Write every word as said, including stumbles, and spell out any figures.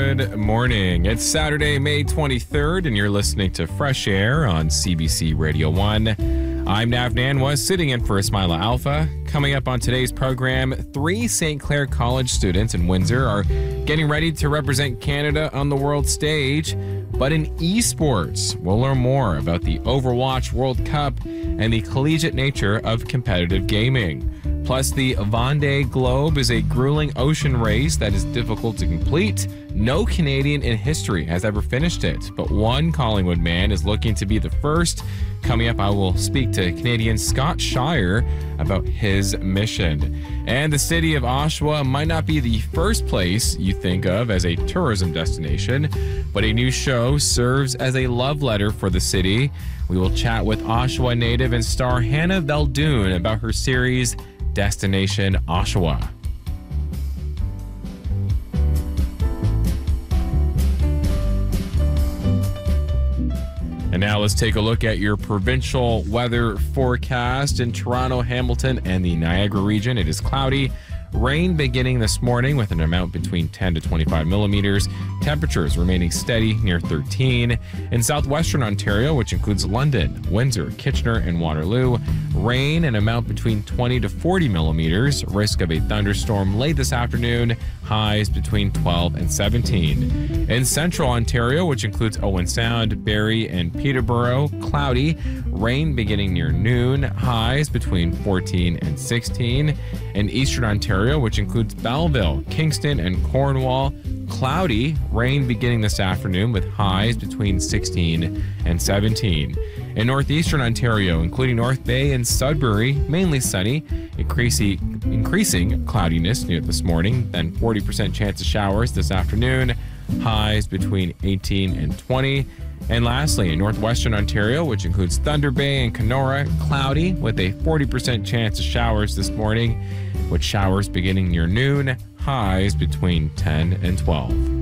Good morning. It's Saturday, May twenty-third, and you're listening to Fresh Air on C B C Radio one. I'm Nav Nanwa, sitting in for Ismaila Alpha. Coming up on today's program, three Saint Clair College students in Windsor are getting ready to represent Canada on the world stage. But in esports, we'll learn more about the Overwatch World Cup and the collegiate nature of competitive gaming. Plus, the Vendée Globe is a grueling ocean race that is difficult to complete. No Canadian in history has ever finished it, but one Collingwood man is looking to be the first. Coming up, I will speak to Canadian Scott Shire about his mission. And the city of Oshawa might not be the first place you think of as a tourism destination, but a new show serves as a love letter for the city. We will chat with Oshawa native and star Hannah Veldoon about her series Destination Oshawa. And now let's take a look at your provincial weather forecast. In Toronto, Hamilton, and the Niagara region, it is cloudy. Rain beginning this morning with an amount between ten to twenty-five millimeters. Temperatures remaining steady near thirteen. In southwestern Ontario, which includes London, Windsor, Kitchener, and Waterloo, rain an amount between twenty to forty millimeters. Risk of a thunderstorm late this afternoon. Highs between twelve and seventeen. In central Ontario, which includes Owen Sound, Barrie, and Peterborough, cloudy. Rain beginning near noon. Highs between fourteen and sixteen. In eastern Ontario, which includes Belleville, Kingston, and Cornwall, cloudy. Rain beginning this afternoon with highs between sixteen and seventeen. In northeastern Ontario, including North Bay and Sudbury, mainly sunny, increasing, increasing cloudiness near this morning, then forty percent chance of showers this afternoon, highs between eighteen and twenty. And lastly, in northwestern Ontario, which includes Thunder Bay and Kenora, cloudy with a forty percent chance of showers this morning, with showers beginning near noon, highs between ten and twelve.